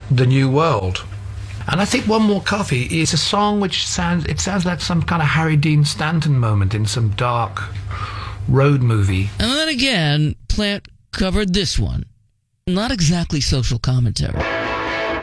the New World. And I think One More Coffee is a song which sounds like some kind of Harry Dean Stanton moment in some dark road movie. And then again, Plant covered this one. Not exactly social commentary.